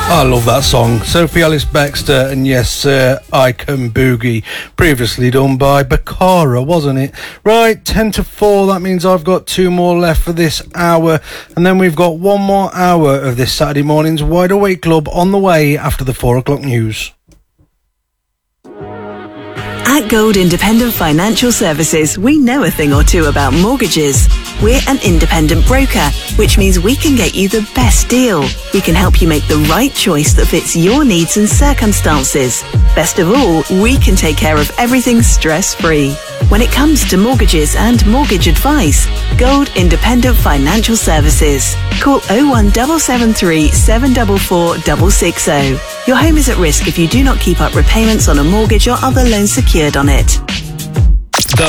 I love that song. Sophie Ellis-Bextor and Yes Sir, I Can Boogie. Previously done by Baccara, wasn't it? Right, 10 to 4. That means I've got 2 more left for this hour. And then we've got 1 more hour of this Saturday morning's Wide Awake Club on the way after the 4 o'clock news. At Gold Independent Financial Services, we know a thing or two about mortgages. We're an independent broker, which means we can get you the best deal. We can help you make the right choice that fits your needs and circumstances. Best of all, we can take care of everything stress-free. When it comes to mortgages and mortgage advice, Gold Independent Financial Services. Call 01773 744 660. Your home is at risk if you do not keep up repayments on a mortgage or other loan secured on it.